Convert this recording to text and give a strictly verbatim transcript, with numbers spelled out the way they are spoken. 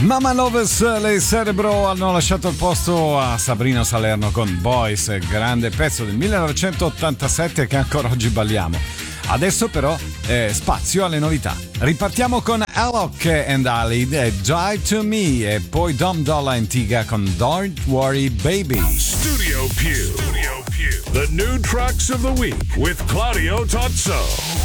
Mama Lovers, le Cerebro hanno lasciato il posto a Sabrina Salerno con Boys, grande pezzo del millenovecentottantasette che ancora oggi balliamo. Adesso però eh, spazio alle novità. Ripartiamo con Alok and Ali, Drive to Me, e poi Dom Dolla and Tiga con Don't Worry Baby. Studio Pew. Studio Pew. The new tracks of the week with Claudio Tozzo.